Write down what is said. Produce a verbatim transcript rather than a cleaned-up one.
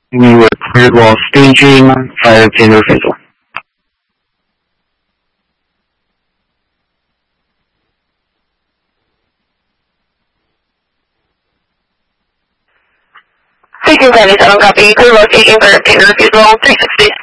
We were cleared while staging fire pin refusal. Station seventy-seven, copy. Clear while staging fire pin refusal, three sixty.